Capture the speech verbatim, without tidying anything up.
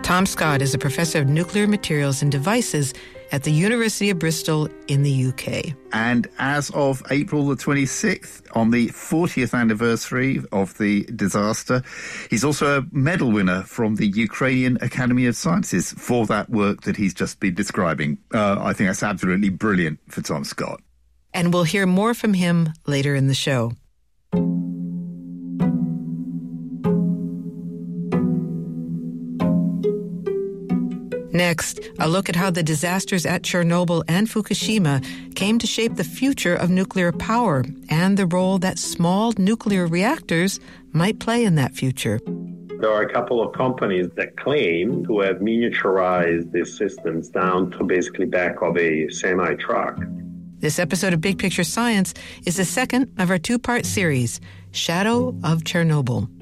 Tom Scott is a professor of nuclear materials and devices at the University of Bristol in the U K. And as of April the twenty-sixth, on the fortieth anniversary of the disaster, he's also a medal winner from the Ukrainian Academy of Sciences for that work that he's just been describing. Uh, I think that's absolutely brilliant for Tom Scott. And we'll hear more from him later in the show. Next, a look at how the disasters at Chernobyl and Fukushima came to shape the future of nuclear power and the role that small nuclear reactors might play in that future. There are a couple of companies that claim to have miniaturized these systems down to basically back of a semi-truck. This episode of Big Picture Science is the second of our two-part series, Shadow of Chernobyl.